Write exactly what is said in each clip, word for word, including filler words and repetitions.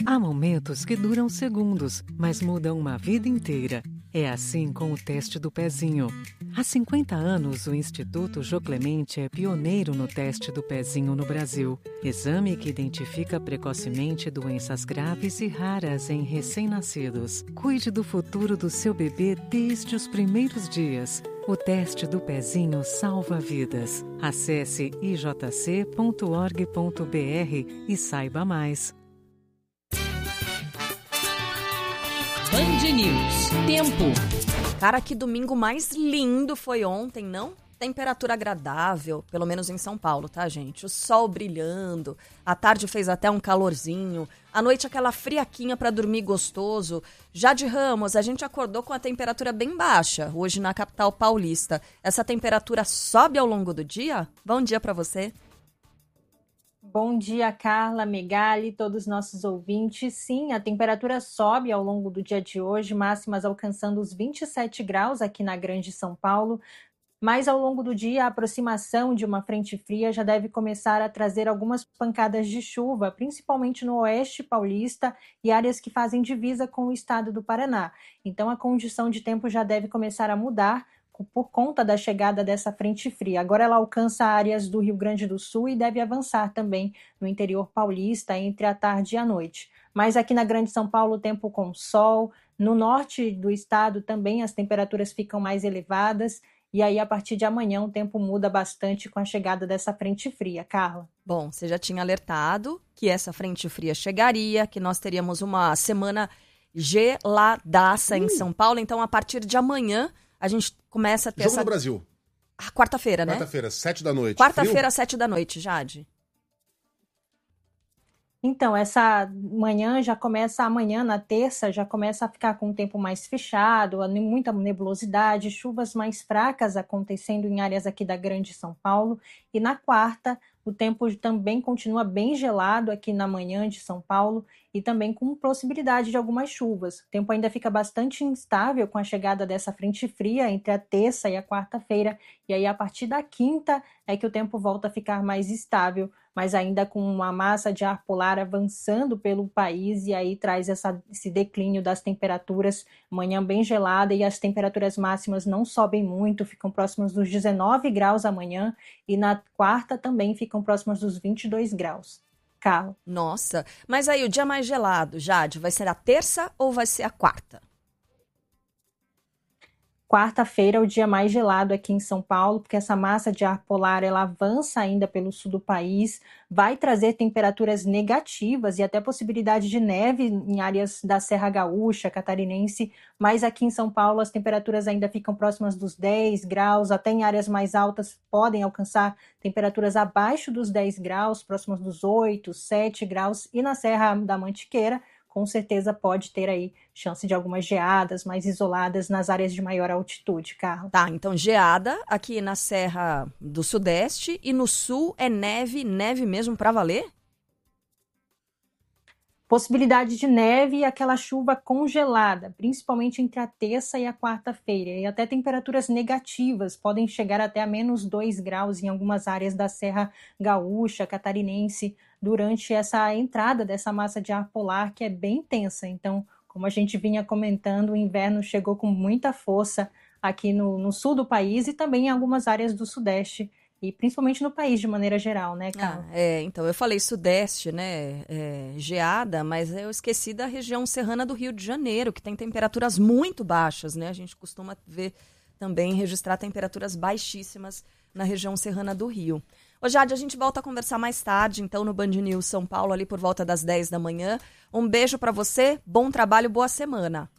Há momentos que duram segundos, mas mudam uma vida inteira. É assim com o teste do pezinho. Há cinquenta anos, o Instituto Jô Clemente é pioneiro no teste do pezinho no Brasil. Exame que identifica precocemente doenças graves e raras em recém-nascidos. Cuide do futuro do seu bebê desde os primeiros dias. O teste do pezinho salva vidas. Acesse i j c ponto org ponto b r e saiba mais. Band News. Tempo. Cara, que domingo mais lindo foi ontem, não? Temperatura agradável, pelo menos em São Paulo, tá, gente? O sol brilhando, à tarde fez até um calorzinho, à noite aquela friaquinha pra dormir gostoso. Jade Ramos, a gente acordou com a temperatura bem baixa hoje na capital paulista. Essa temperatura sobe ao longo do dia? Bom dia pra você. Bom dia, Carla, Megali, todos os nossos ouvintes. Sim, a temperatura sobe ao longo do dia de hoje, máximas alcançando os vinte e sete graus aqui na Grande São Paulo. Mas ao longo do dia, a aproximação de uma frente fria já deve começar a trazer algumas pancadas de chuva, principalmente no oeste paulista e áreas que fazem divisa com o estado do Paraná. Então, a condição de tempo já deve começar a mudar por conta da chegada dessa frente fria. Agora ela alcança áreas do Rio Grande do Sul e deve avançar também no interior paulista entre a tarde e a noite. Mas aqui na Grande São Paulo, o tempo com sol. No norte do estado também as temperaturas ficam mais elevadas. E aí, a partir de amanhã, o tempo muda bastante com a chegada dessa frente fria. Carla? Bom, você já tinha alertado que essa frente fria chegaria, que nós teríamos uma semana geladaça hum. em São Paulo. Então, a partir de amanhã, a gente começa a ter Jogo essa... no Brasil. Ah, quarta-feira, né? Quarta-feira, sete da noite. Quarta-feira, sete da noite, Jade. Então, essa manhã já começa, amanhã, na terça, já começa a ficar com o tempo mais fechado, muita nebulosidade, chuvas mais fracas acontecendo em áreas aqui da Grande São Paulo. E na quarta, o tempo também continua bem gelado aqui na manhã de São Paulo e também com possibilidade de algumas chuvas. O tempo ainda fica bastante instável com a chegada dessa frente fria entre a terça e a quarta-feira. E aí, a partir da quinta, é que o tempo volta a ficar mais estável, mas ainda com uma massa de ar polar avançando pelo país, e aí traz essa, esse declínio das temperaturas, manhã bem gelada, e as temperaturas máximas não sobem muito, ficam próximas dos dezenove graus amanhã, e na quarta também ficam próximas dos vinte e dois graus. Carla. Nossa, mas aí o dia mais gelado, Jade, vai ser a terça ou vai ser a quarta? Quarta-feira é o dia mais gelado aqui em São Paulo, porque essa massa de ar polar ela avança ainda pelo sul do país, vai trazer temperaturas negativas e até possibilidade de neve em áreas da Serra Gaúcha, Catarinense, mas aqui em São Paulo as temperaturas ainda ficam próximas dos dez graus, até em áreas mais altas podem alcançar temperaturas abaixo dos dez graus, próximas dos oito, sete graus, e na Serra da Mantiqueira, com certeza pode ter aí chance de algumas geadas mais isoladas nas áreas de maior altitude, Carla. Tá, então geada aqui na Serra do Sudeste e no Sul é neve, neve mesmo pra valer? Possibilidade de neve e aquela chuva congelada, principalmente entre a terça e a quarta-feira. E até temperaturas negativas, podem chegar até a menos dois graus em algumas áreas da Serra Gaúcha, Catarinense, durante essa entrada dessa massa de ar polar que é bem intensa. Então, como a gente vinha comentando, o inverno chegou com muita força aqui no, no sul do país e também em algumas áreas do Sudeste, e principalmente no país de maneira geral, né, Carla? Ah, é, então, eu falei Sudeste, né, é, geada, mas eu esqueci da região serrana do Rio de Janeiro, que tem temperaturas muito baixas, né? A gente costuma ver também, registrar temperaturas baixíssimas na região serrana do Rio. Ô Jade, a gente volta a conversar mais tarde, então, no Band News São Paulo, ali por volta das dez da manhã. Um beijo pra você, bom trabalho, boa semana.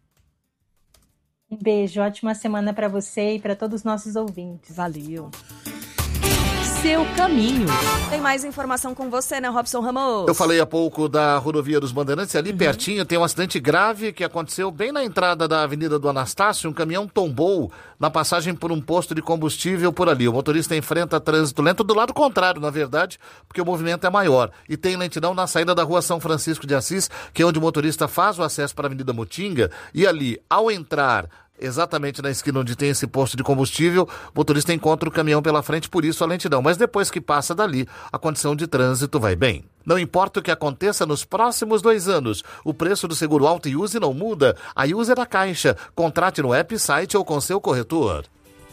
Um beijo, ótima semana pra você e pra todos os nossos ouvintes. Valeu. Seu caminho. Tem mais informação com você, né, Robson Ramos? Eu falei há pouco da rodovia dos Bandeirantes, ali uhum. pertinho tem um acidente grave que aconteceu bem na entrada da Avenida do Anastácio. Um caminhão tombou na passagem por um posto de combustível por ali. O motorista enfrenta trânsito lento do lado contrário, na verdade, porque o movimento é maior. E tem lentidão na saída da rua São Francisco de Assis, que é onde o motorista faz o acesso para a Avenida Motinga, e ali, ao entrar exatamente na esquina onde tem esse posto de combustível, o motorista encontra o caminhão pela frente, por isso a lentidão. Mas depois que passa dali, a condição de trânsito vai bem. Não importa o que aconteça nos próximos dois anos, o preço do seguro auto e use não muda. A Use é da Caixa. Contrate no app, site ou com seu corretor.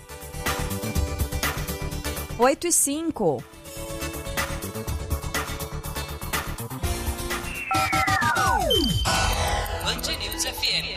oito e cinco. Band News F M.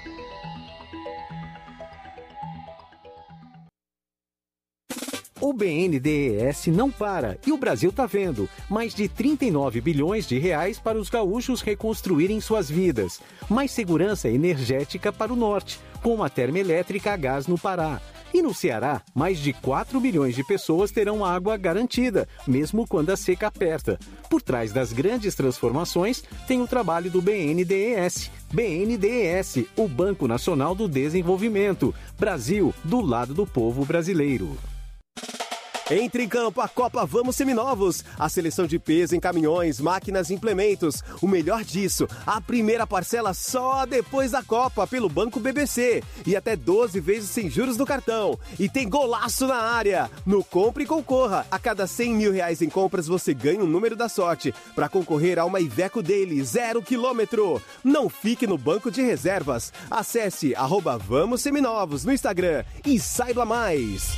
O B N D E S não para e o Brasil tá vendo. Mais de trinta e nove bilhões de reais para os gaúchos reconstruírem suas vidas. Mais segurança energética para o norte, com uma termoelétrica a gás no Pará. E no Ceará, mais de quatro milhões de pessoas terão água garantida, mesmo quando a seca aperta. Por trás das grandes transformações, tem o trabalho do B N D E S. B N D E S, o Banco Nacional do Desenvolvimento. Brasil, do lado do povo brasileiro. Entre em campo a Copa Vamos Seminovos. A seleção de peso em caminhões, máquinas e implementos. O melhor disso, a primeira parcela só depois da Copa pelo Banco B B C. E até doze vezes sem juros no cartão. E tem golaço na área. No Compre e Concorra. A cada cem mil reais em compras você ganha um número da sorte para concorrer a uma Iveco Daily zero quilômetro. Não fique no banco de reservas. Acesse arroba Vamos Seminovos no Instagram e saiba mais.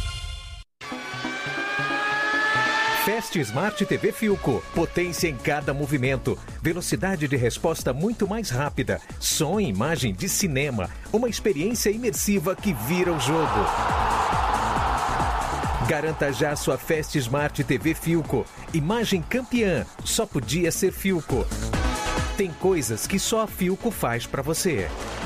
Fast Smart T V Philco. Potência em cada movimento. Velocidade de resposta muito mais rápida. Som e imagem de cinema. Uma experiência imersiva que vira o jogo. Garanta já sua Fast Smart T V Philco. Imagem campeã. Só podia ser Philco. Tem coisas que só a Philco faz pra você.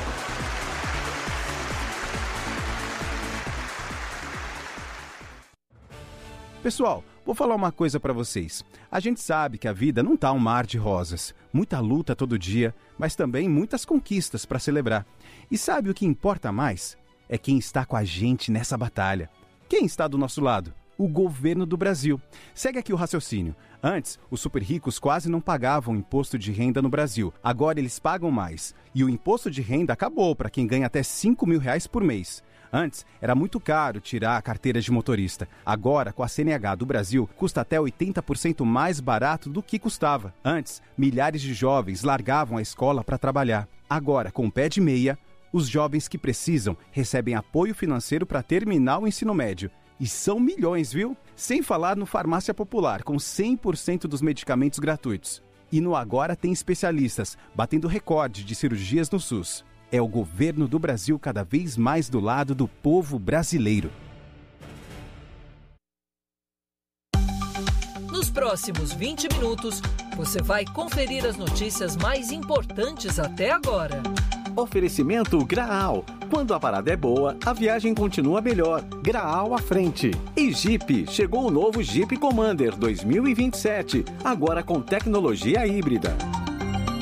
Pessoal, vou falar uma coisa pra vocês. A gente sabe que a vida não tá um mar de rosas. Muita luta todo dia, mas também muitas conquistas pra celebrar. E sabe o que importa mais? É quem está com a gente nessa batalha. Quem está do nosso lado? O governo do Brasil. Segue aqui o raciocínio. Antes, os super ricos quase não pagavam imposto de renda no Brasil. Agora eles pagam mais. E o imposto de renda acabou para quem ganha até cinco mil reais por mês. Antes, era muito caro tirar a carteira de motorista. Agora, com a C N H do Brasil, custa até oitenta por cento mais barato do que custava. Antes, milhares de jovens largavam a escola para trabalhar. Agora, com o pé de meia, os jovens que precisam recebem apoio financeiro para terminar o ensino médio. E são milhões, viu? Sem falar no Farmácia Popular, com cem por cento dos medicamentos gratuitos. E no Agora tem especialistas, batendo recorde de cirurgias no SUS. É o governo do Brasil cada vez mais do lado do povo brasileiro. Nos próximos vinte minutos, você vai conferir as notícias mais importantes até agora. Oferecimento Graal. Quando a parada é boa, a viagem continua melhor. Graal à frente. E Jeep. Chegou o novo Jeep Commander dois mil e vinte e sete. Agora com tecnologia híbrida.